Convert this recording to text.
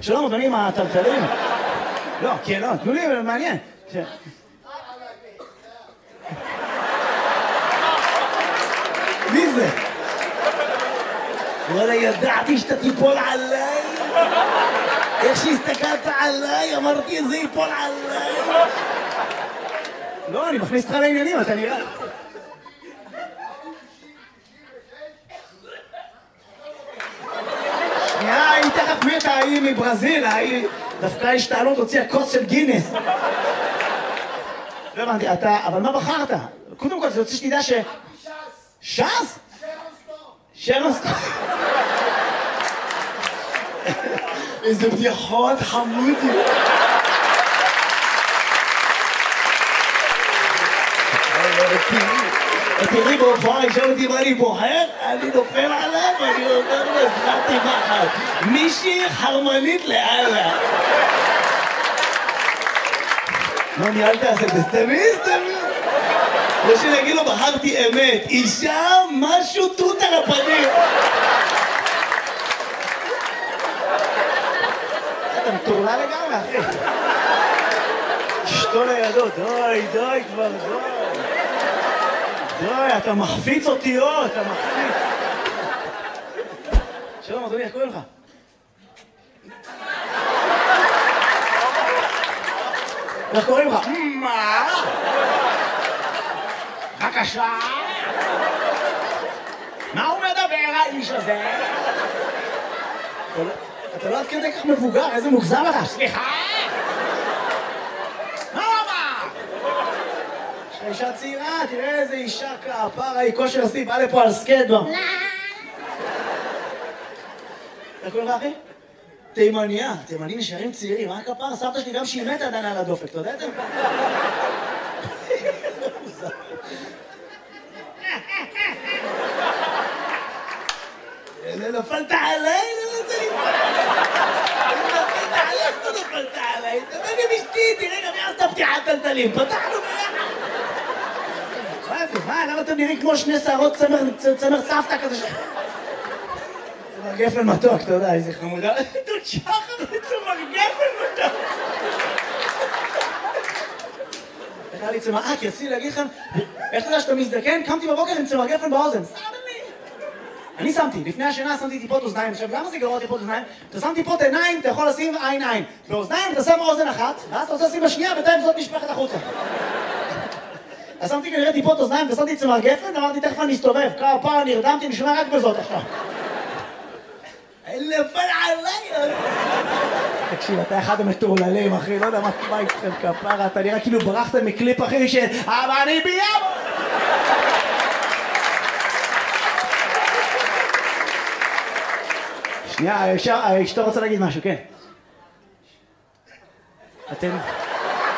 שלום, אדוני, עם הטלטלים. לא, כן, לא, תנו לי, מעניין. מי זה? וואלה, ידעתי שאתה תיפול עליי. איך שהסתכלת עליי, אמרתי, זה ייפול עליי. לא, אני מכניס אותך לעניינים, אתה נראה. שנייה, היא תכף מתה, היא מברזיל, היא דווקא השתעלות הוציאה כוס של גינס. לא הבנתי, אבל מה בחרת? קודם כל, זה רוצה שתדע ש... ש"ס? שרון סטון. איזה בדיחות חמודי. תראי בהופעה, ישאל אותי מה אני בוחר, אני נופל עליו ואני אומר לו, הזמנתי מחר. מישהי חרמנית לאללה. לא ניהלת על זה, סתמי. כמו שנגיד לו, בחרתי אמת. אישה, משהו תות על הפנים. אתה מטורלל לגמרי, אחי. אשתו לידו, די כבר, די, אתה מחפיץ אותיות, אתה מחפיץ. שלום, אדוני, איך קוראים לך? איך קוראים לך? מה? בבקשה? מה הוא מדבר, האיש הזה? אתה לא עד כדי כך מבוגר, איזה מוגזם לך? סליחה? מה הוא אמר? יש לך אישה צעירה, תראה איזה אישה כפרה, היא כושר עשי, בא לפה על סקייטבורד. איך קוראים לך, אחי? תימניה, תימנים נשארים צעירים, מה הכפרה? סבתא שלי גם שהיא מתה עדיין על הדופק, אתה יודע את זה? נפלת עליי? לא רוצה ליפול עליי. נפלת עליי, לא נפלת עליי. תבוא גם אשתי, תראה גם יעשת פתיחת טלטלים. פתחנו ביחד. מה זה? מה? למה אתם נראים כמו שני שערות צמר סבתא כזה ש... צמר גפן מתוק, אתה יודע, איזה חמודה. דוד שחר צמר גפן מתוק. איך היה לי צמר... כי רציתי להגיד לכם, איך אתה יודע שאתה מזדקן? קמתי בבוקר עם צמר גפן באוזן. אני שמתי, לפני השינה שמתי טיפות אוזניים. עכשיו, למה זה גרוע טיפות אוזניים? אתה שם טיפות עיניים, אתה יכול לשים עין. באוזניים אתה שם אוזן אחת, ואז אתה רוצה לשים בשנייה, בינתיים זאת נשפכת החוצה. אז שמתי כנראה טיפות אוזניים, ושמתי צמר גפן, אמרתי, תכף אני אסתובב. כפרה נרדמתי, אני שומע רק בזאת עכשיו. נפל עליי! תקשיב, אתה אחד המטורללים, אחי, לא יודע מה איתכם כפרה, אתה נראה כאילו ברחתם מקליפ, אחי, אבל אני ביום! שנייה, אשתו רוצה להגיד משהו, כן. אתם...